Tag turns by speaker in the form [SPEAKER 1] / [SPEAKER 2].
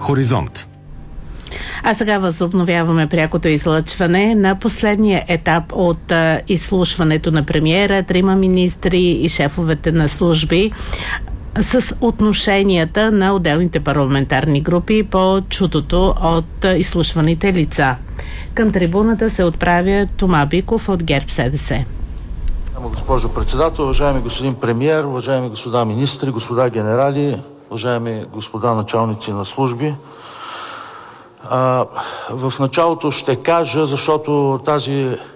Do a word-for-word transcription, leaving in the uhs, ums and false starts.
[SPEAKER 1] Хоризонт.
[SPEAKER 2] А сега възобновяваме прякото излъчване на последния етап от а, изслушването на премиера, трима министри и шефовете на служби с отношенията на отделните парламентарни групи по чутото от а, изслушваните лица. Към трибуната се отправя Тома Биков от ГЕРБ-СДС.
[SPEAKER 3] Госпожо председател, уважаеми господин премиер, уважаеми господа министри, господа генерали, уважаеми господа началници на служби. А, в началото ще кажа, защото тази